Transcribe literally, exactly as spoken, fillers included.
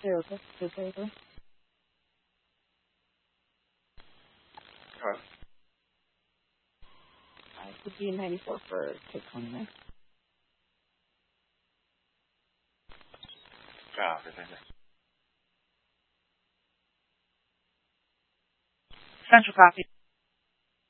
Zero, six, two, zero, three. Hello? Uh, could be ninety-four for take twenty-nine. Ah, okay, thank you. Central copy.